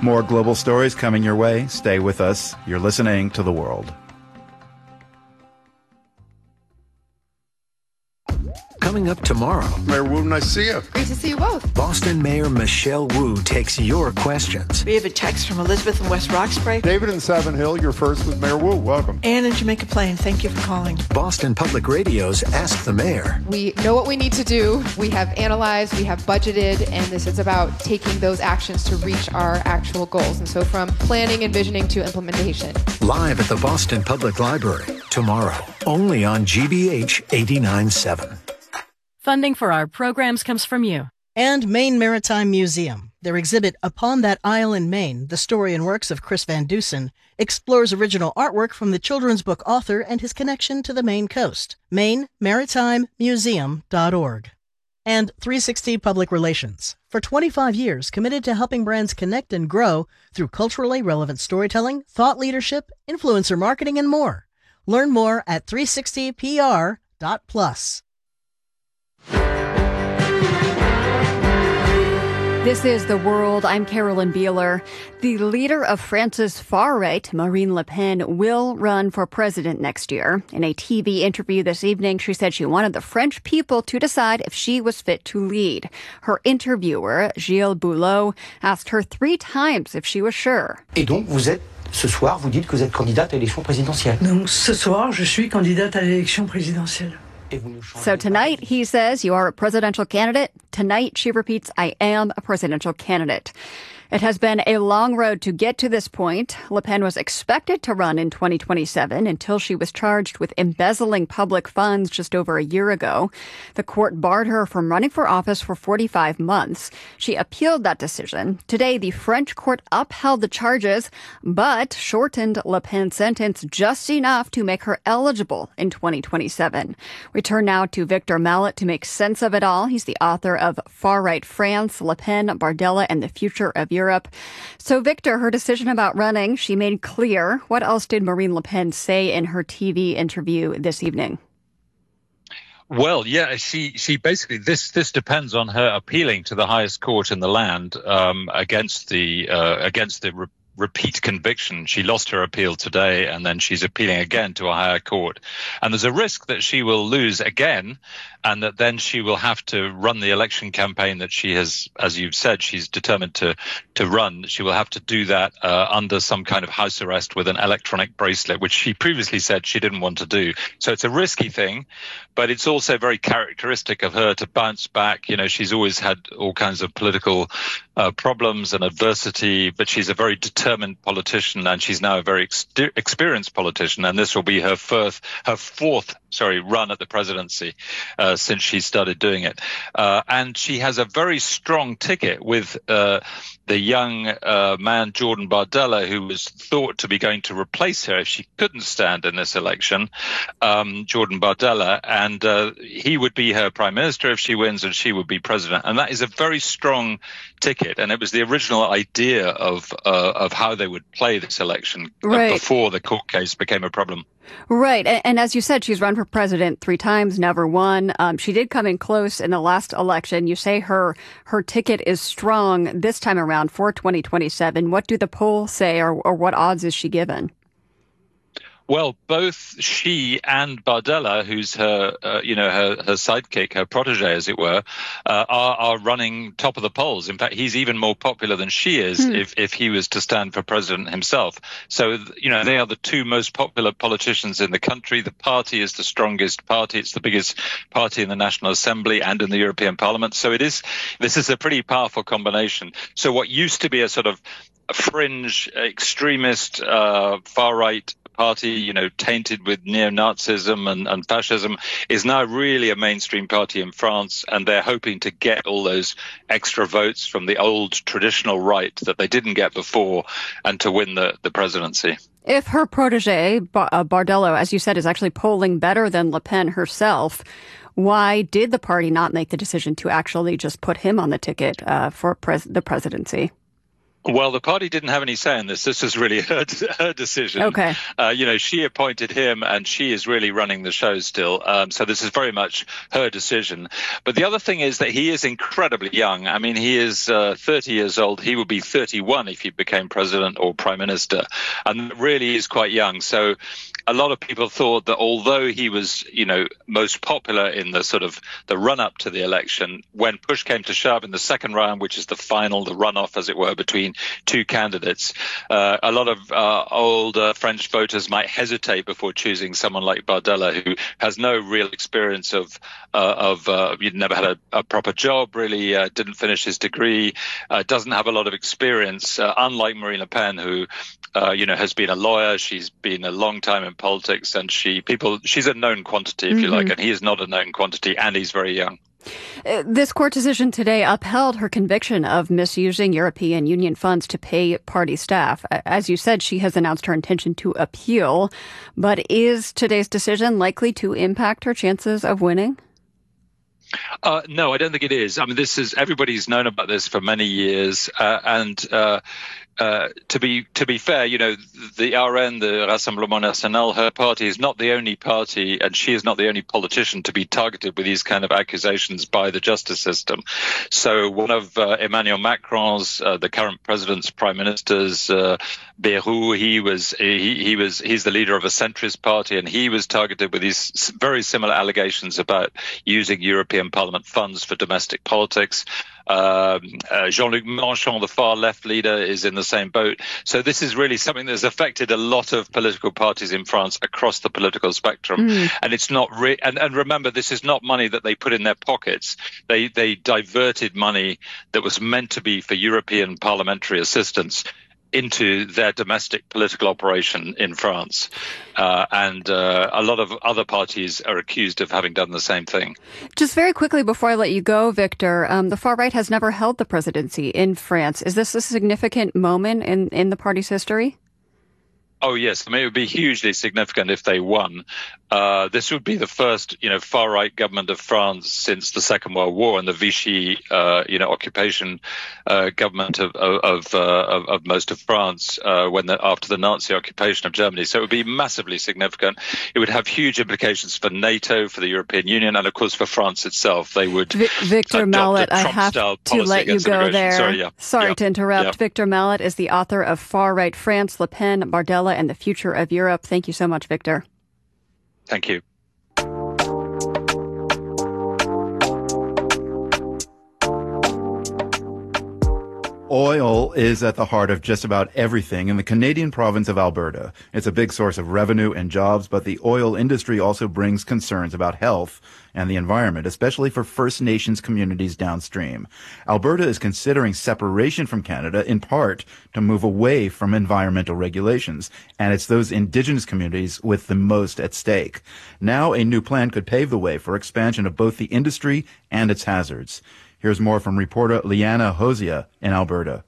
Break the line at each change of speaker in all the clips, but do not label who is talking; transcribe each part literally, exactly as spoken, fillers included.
More global stories coming your way. Stay with us. You're listening to The World.
Coming up tomorrow.
Mayor Wu, nice to see you.
Great to see you both.
Boston Mayor Michelle Wu takes your questions.
We have a text from Elizabeth in West Roxbury.
David in Savin Hill, you're first with Mayor Wu. Welcome.
Anne in Jamaica Plain, thank you for calling.
Boston Public Radio's Ask the Mayor.
We know what we need to do. We have analyzed, we have budgeted, and this is about taking those actions to reach our actual goals. And so from planning and visioning to implementation.
Live at the Boston Public Library tomorrow, only on G B H eighty-nine point seven.
Funding for our programs comes from you.
And Maine Maritime Museum. Their exhibit, Upon That Isle in Maine, the story and works of Chris Van Dusen, explores original artwork from the children's book author and his connection to the Maine coast. Maine Maritime Museum dot org. And three sixty Public Relations. For twenty-five years, committed to helping brands connect and grow through culturally relevant storytelling, thought leadership, influencer marketing, and more. Learn more at three sixty P R dot plus.
This is The World. I'm Carolyn Beeler. The leader of France's far right, Marine Le Pen, will run for president next year. In a T V interview this evening, she said she wanted the French people to decide if she was fit to lead. Her interviewer, Gilles Boulot, asked her three times if she was sure.
Et donc, vous êtes, ce soir, vous dites que vous êtes candidate à l'élection présidentielle.
Donc, ce soir, je suis candidate à l'élection présidentielle.
So tonight, he says, you are a presidential candidate. Tonight, she repeats, I am a presidential candidate. It has been a long road to get to this point. Le Pen was expected to run in twenty twenty-seven until she was charged with embezzling public funds just over a year ago. The court barred her from running for office for forty-five months. She appealed that decision. Today, the French court upheld the charges, but shortened Le Pen's sentence just enough to make her eligible in twenty twenty-seven. We turn now to Victor Mallet to make sense of it all. He's the author of Far-Right France, Le Pen, Bardella, and the Future of Europe. So, Victor, her decision about running, she made clear. What else did Marine Le Pen say in her T V interview this evening?
Well, yeah, she she basically this this depends on her appealing to the highest court in the land um, against the uh, against the re- repeat conviction. She lost her appeal today, and then she's appealing again to a higher court. And there's a risk that she will lose again, and that then she will have to run the election campaign that she has, as you've said, she's determined to to run. She will have to do that uh, under some kind of house arrest with an electronic bracelet, which she previously said she didn't want to do. So it's a risky thing, but it's also very characteristic of her to bounce back. You know, she's always had all kinds of political uh, problems and adversity, but she's a very determined politician, and she's now a very ex- experienced politician, and this will be her first, her fourth, sorry, run at the presidency uh, since she started doing it. Uh, and she has a very strong ticket with uh, the young uh, man, Jordan Bardella, who was thought to be going to replace her if she couldn't stand in this election, um, Jordan Bardella, and uh, he would be her prime minister if she wins, and she would be president. And that is a very strong ticket, and it was the original idea of uh, of how they would play this election
right.
before the court case became a problem.
Right. And, and as you said, she's run for president three times, never won. Um, she did come in close in the last election. You say her her ticket is strong this time around for twenty twenty-seven. What do the polls say, or, or what odds is she given?
Well, both she and Bardella, who's her, uh, you know, her, her sidekick, her protege, as it were, uh, are, are running top of the polls. In fact, he's even more popular than she is hmm. if, if he was to stand for president himself. So, you know, they are the two most popular politicians in the country. The party is the strongest party. It's the biggest party in the National Assembly and in the European Parliament. So it is, this is a pretty powerful combination. So what used to be a sort of a fringe, extremist, uh, far-right party, you know, tainted with neo-Nazism and, and fascism, is now really a mainstream party in France, and they're hoping to get all those extra votes from the old traditional right that they didn't get before, and to win the, the presidency.
If her protege, Bardella, as you said, is actually polling better than Le Pen herself, why did the party not make the decision to actually just put him on the ticket uh, for pres- the presidency?
Well, the party didn't have any say in this. This was really her, her decision.
Okay.
Uh, you know, she appointed him and she is really running the show still. Um, so this is very much her decision. But the other thing is that he is incredibly young. I mean, he is uh, thirty years old. He would be thirty-one if he became president or prime minister. And really is quite young. So a lot of people thought that although he was, you know, most popular in the sort of the run up to the election, when push came to shove in the second round, which is the final, the runoff, as it were, between two candidates, uh, a lot of uh, older French voters might hesitate before choosing someone like Bardella, who has no real experience of uh, of uh, he'd never had a, a proper job, really, uh, didn't finish his degree, uh, doesn't have a lot of experience, uh, unlike Marine Le Pen, who uh, you know has been a lawyer, she's been a long time in politics, and she people she's a known quantity, if mm-hmm. you like, and he is not a known quantity, and he's very young.
This court decision today upheld her conviction of misusing European Union funds to pay party staff. As you said, she has announced her intention to appeal. But is today's decision likely to impact her chances of winning?
Uh, no, I don't think it is. I mean, this is everybody's known about this for many years, uh, and uh, uh, to be to be fair, you know, the R N, the Rassemblement National, her party is not the only party, and she is not the only politician to be targeted with these kind of accusations by the justice system. So one of uh, Emmanuel Macron's, uh, the current president's prime minister's, uh, Bayrou, he was he, he was he's the leader of a centrist party, and he was targeted with these very similar allegations about using European Parliament funds for domestic politics. Um, uh, Jean-Luc Mélenchon, the far left leader, is in the same boat. So this is really something that's affected a lot of political parties in France across the political spectrum. Mm. And it's not re- and, and remember, this is not money that they put in their pockets. They they diverted money that was meant to be for European parliamentary assistance into their domestic political operation in France. Uh, and uh, a lot of other parties are accused of having done the same thing.
Just very quickly before I let you go, Victor, um, the far right has never held the presidency in France. Is this a significant moment in, in the party's history?
Oh, yes. I mean, it would be hugely significant if they won. Uh, this would be the first, you know, far-right government of France since the Second World War and the Vichy, uh, you know, occupation uh, government of of, uh, of of most of France uh, when the, after the Nazi occupation of Germany. So it would be massively significant. It would have huge implications for NATO, for the European Union, and of course for France itself. They would.
V- Victor Mallet, I have to let you go there.
Sorry, yeah.
Sorry
yeah.
to interrupt.
Yeah.
Victor Mallet is the author of Far-Right France, Le Pen, Bardella, and the Future of Europe. Thank you so much, Victor.
Thank you.
Oil is at the heart of just about everything in the Canadian province of Alberta. It's a big source of revenue and jobs, but the oil industry also brings concerns about health and the environment, especially for First Nations communities downstream. Alberta is considering separation from Canada in part to move away from environmental regulations, and it's those Indigenous communities with the most at stake. Now a new plan could pave the way for expansion of both the industry and its hazards. Here's more from reporter Liana Hosea in Alberta.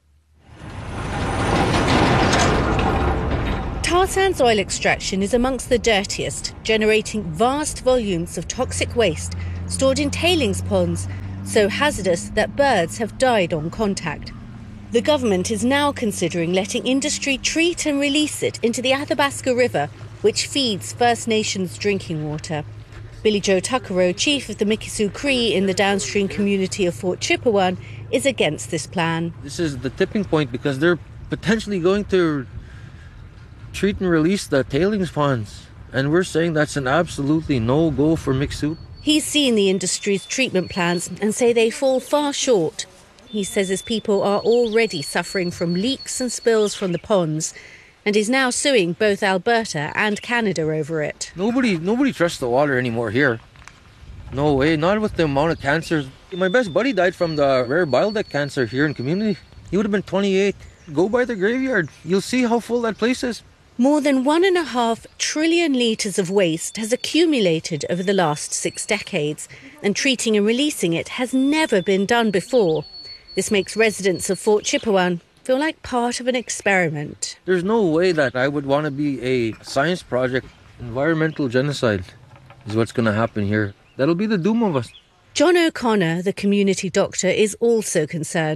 Tar sands oil extraction is amongst the dirtiest, generating vast volumes of toxic waste stored in tailings ponds, so hazardous that birds have died on contact. The government is now considering letting industry treat and release it into the Athabasca River, which feeds First Nations drinking water. Billy Joe Tuckero, chief of the Mikisew Cree in the downstream community of Fort Chipewyan, is against this plan.
This is the tipping point because they're potentially going to treat and release the tailings ponds. And we're saying that's an absolutely no-go for Mikisew.
He's seen the industry's treatment plans and say they fall far short. He says his people are already suffering from leaks and spills from the ponds, and is now suing both Alberta and Canada over it.
Nobody nobody trusts the water anymore here. No way, not with the amount of cancers. My best buddy died from the rare bile duct cancer here in community. He would have been twenty-eight. Go by the graveyard. You'll see how full that place is.
More than one and a half trillion litres of waste has accumulated over the last six decades, and treating and releasing it has never been done before. This makes residents of Fort Chipewyan feel like part of an experiment.
There's no way that I would want to be a science project. Environmental genocide is what's going to happen here. That'll be the doom of us.
John O'Connor, the community doctor, is also concerned.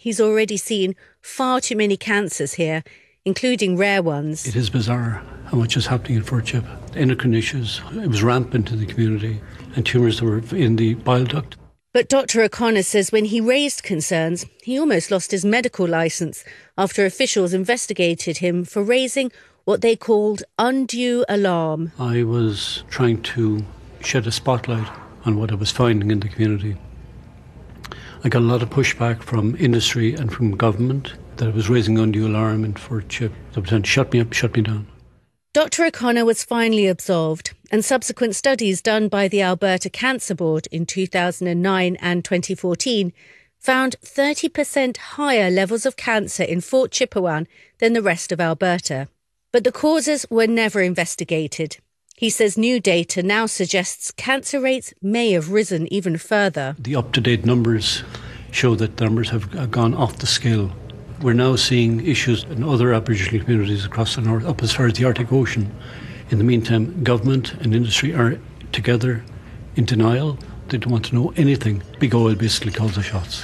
he's already seen far too many cancers here, including rare ones.
It is bizarre how much is happening in Fort Chip. Endocrine issues, it was rampant in the community, and tumours that were in the bile duct.
But Doctor O'Connor says when he raised concerns, he almost lost his medical licence after officials investigated him for raising what they called undue alarm.
I was trying to shed a spotlight on what I was finding in the community. I got a lot of pushback from industry and from government that I was raising undue alarm in Fort Chip. They were saying, shut me up, shut me down.
Doctor O'Connor was finally absolved, and subsequent studies done by the Alberta Cancer Board in two thousand nine and twenty fourteen found thirty percent higher levels of cancer in Fort Chipewyan than the rest of Alberta. But the causes were never investigated. He says new data now suggests cancer rates may have risen even further.
The up-to-date numbers show that the numbers have gone off the scale. We're now seeing issues in other Aboriginal communities across the north, up as far as the Arctic Ocean. In the meantime, government and industry are together in denial. They don't want to know anything. Big oil basically calls the shots.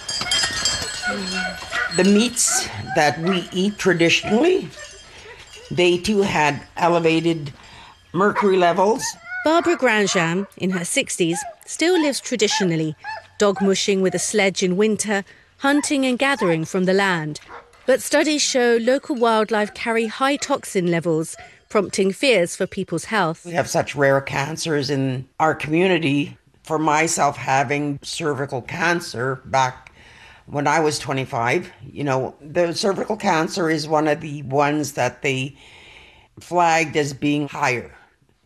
The meats that we eat traditionally, they too had elevated mercury levels.
Barbara Grandjean, in her sixties, still lives traditionally, dog mushing with a sledge in winter, hunting and gathering from the land. But studies show local wildlife carry high toxin levels, prompting fears for people's health.
We have such rare cancers in our community. For myself, having cervical cancer back when I was twenty-five, you know, the cervical cancer is one of the ones that they flagged as being higher.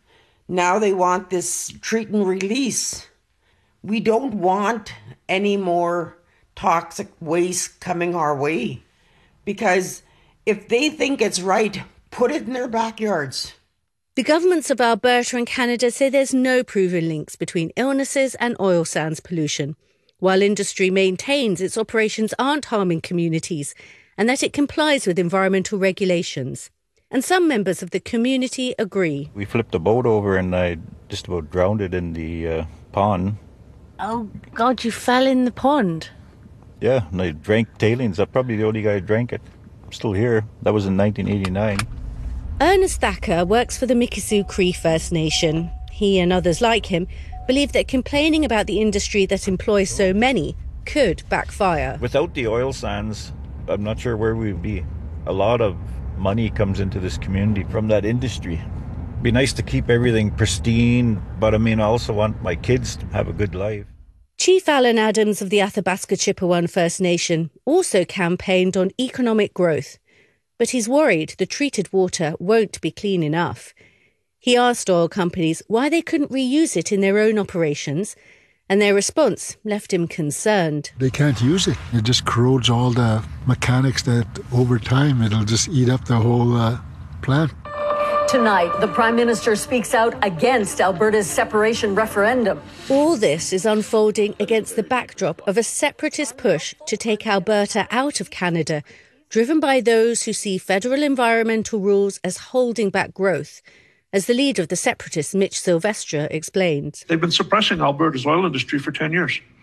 Now they want this treat and release. We don't want any more toxic waste coming our way, because if they think it's right, put it in their backyards.
The governments of Alberta and Canada say there's no proven links between illnesses and oil sands pollution, while industry maintains its operations aren't harming communities and that it complies with environmental regulations. And some members of the community agree.
We flipped the boat over and I just about drowned it in the uh, pond.
Oh, God, you fell in the pond?
Yeah, and I drank tailings. I'm probably the only guy who drank it. I'm still here. That was in nineteen eighty-nine.
Ernest Thacker works for the Mikisew Cree First Nation. He and others like him believe that complaining about the industry that employs so many could backfire.
Without the oil sands, I'm not sure where we'd be. A lot of money comes into this community from that industry. It'd be nice to keep everything pristine, but I mean, I also want my kids to have a good life.
Chief Alan Adams of the Athabasca Chipewyan First Nation also campaigned on economic growth, but he's worried the treated water won't be clean enough. He asked oil companies why they couldn't reuse it in their own operations, and their response left him concerned.
They can't use it. It just corrodes all the mechanics that over time it'll just eat up the whole uh, plant.
Tonight, the Prime Minister speaks out against Alberta's separation referendum.
All this is unfolding against the backdrop of a separatist push to take Alberta out of Canada, driven by those who see federal environmental rules as holding back growth, as the leader of the separatists, Mitch Silvestre, explained.
They've been suppressing Alberta's oil industry for ten years.